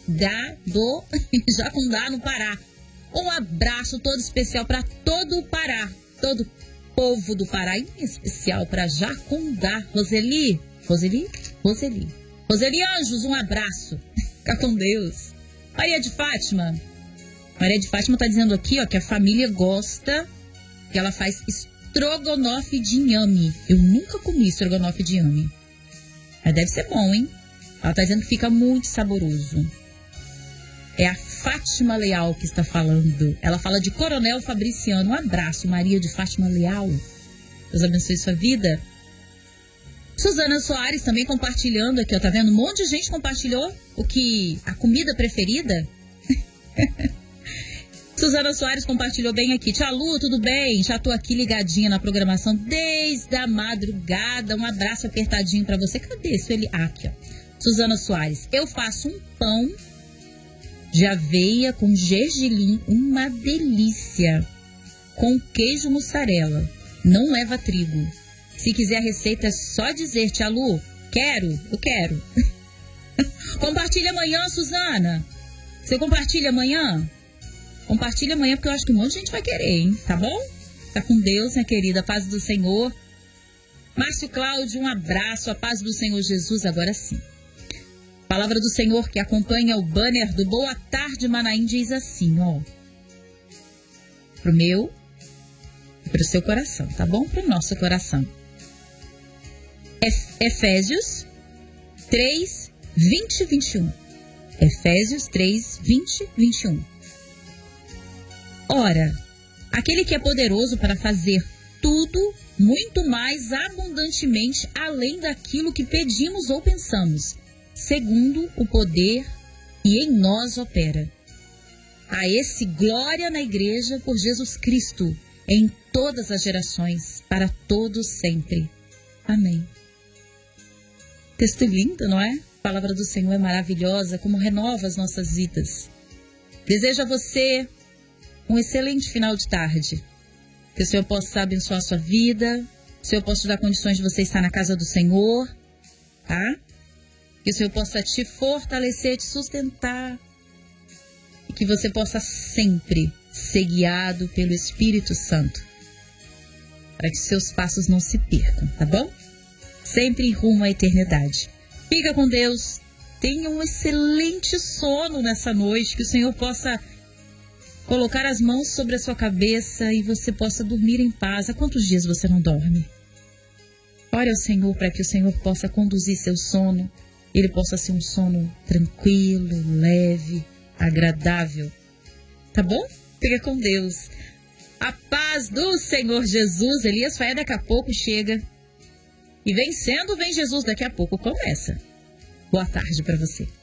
do Jacundá, no Pará. Um abraço todo especial para todo o Pará, todo o povo do Pará, em especial para Jacundá. Roseli Anjos, um abraço. Fica com Deus. Maria de Fátima está dizendo aqui, ó, que a família gosta, que ela faz estrogonofe de inhame. Eu nunca comi estrogonofe de inhame, mas deve ser bom, hein? Ela está dizendo que fica muito saboroso. É a Fátima Leal que está falando. Ela fala de Coronel Fabriciano. Um abraço, Maria de Fátima Leal. Deus abençoe sua vida. Suzana Soares também compartilhando aqui, ó. Tá vendo? Um monte de gente compartilhou a comida preferida. Suzana Soares compartilhou bem aqui. Tia Lu, tudo bem? Já tô aqui ligadinha na programação desde a madrugada. Um abraço apertadinho pra você. Cadê esse? Aqui, ó. Suzana Soares. Eu faço um pão de aveia com gergelim, uma delícia, com queijo mussarela, não leva trigo. Se quiser a receita é só dizer, tia Lu, eu quero. Compartilha amanhã, Suzana. Você compartilha amanhã? Compartilha amanhã, porque eu acho que um monte de gente vai querer, hein? Tá bom? Tá com Deus, minha querida, a paz do Senhor. Márcio Cláudio, um abraço, a paz do Senhor Jesus, agora sim. Palavra do Senhor que acompanha o banner do Boa Tarde Manaim diz assim, ó. Pro meu e pro seu coração, tá bom? Pro nosso coração. Efésios 3, 20 e 21. Efésios 3, 20 e 21. Ora, aquele que é poderoso para fazer tudo, muito mais abundantemente, além daquilo que pedimos ou pensamos, segundo o poder que em nós opera. A esse glória na igreja por Jesus Cristo, em todas as gerações, para todos sempre. Amém. Texto lindo, não é? A palavra do Senhor é maravilhosa, como renova as nossas vidas. Desejo a você um excelente final de tarde. Que o Senhor possa abençoar a sua vida, que o Senhor possa te dar condições de você estar na casa do Senhor, tá? Que o Senhor possa te fortalecer, te sustentar. E que você possa sempre ser guiado pelo Espírito Santo. Para que seus passos não se percam, tá bom? Sempre em rumo à eternidade. Fica com Deus. Tenha um excelente sono nessa noite. Que o Senhor possa colocar as mãos sobre a sua cabeça e você possa dormir em paz. Há quantos dias você não dorme? Ore ao Senhor para que o Senhor possa conduzir seu sono. Ele possa ser um sono tranquilo, leve, agradável. Tá bom? Fica com Deus. A paz do Senhor Jesus. Elias Faia daqui a pouco chega. E vencendo, vem Jesus daqui a pouco começa. Boa tarde para você.